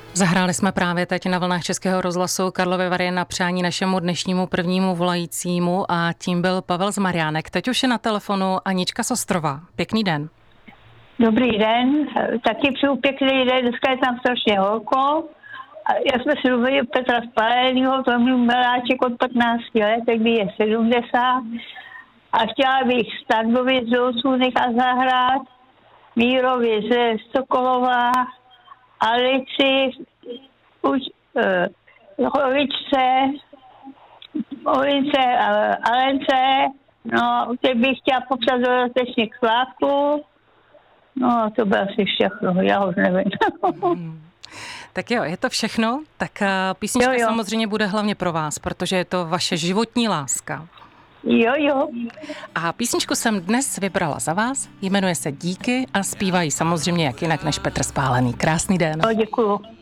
Zahráli jsme právě teď na vlnách Českého rozhlasu Karlovy Vary na přání našemu dnešnímu prvnímu volajícímu a tím byl Pavel z Mariánek. Teď už je na telefonu Anička z Ostrova. Pěkný den. Dobrý den, taky přeju pěkný den, dneska je tam strašně horko. Já jsme si domluvili Petra Spálenýho, to je můj miláček od 15 let, teď je 70. A chtěla bych Standovi z Dolců nechat zahrát, Mírovi ze Sokolova, Alici, Holičce, Alence, no, teď bych chtěla popsat dodatečně k Slávku. No, to bylo asi všechno, já už nevím. Tak jo, je to všechno, tak písnička jo. samozřejmě bude hlavně pro vás, protože je to vaše životní láska. Jo. A písničku jsem dnes vybrala za vás, jmenuje se Díky a zpívají samozřejmě jak jinak než Petr Spálený. Krásný den. No, děkuju.